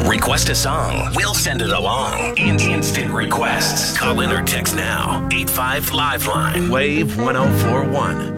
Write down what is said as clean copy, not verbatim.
Request a song. We'll send it along in instant requests. Call in or text now. 85 Liveline. Wave 1041.